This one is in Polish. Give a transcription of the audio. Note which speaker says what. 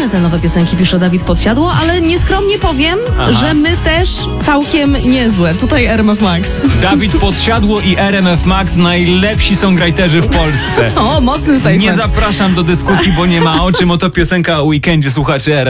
Speaker 1: fajne te nowe piosenki, pisze Dawid Podsiadło, ale nieskromnie powiem, że my też całkiem niezłe. Tutaj RMF Max.
Speaker 2: Dawid Podsiadło i RMF Max najlepsi songwriterzy w Polsce.
Speaker 1: O, mocny statement.
Speaker 2: Nie zapraszam do dyskusji, bo nie ma o czym. Oto piosenka o weekendzie słuchaczy RMF.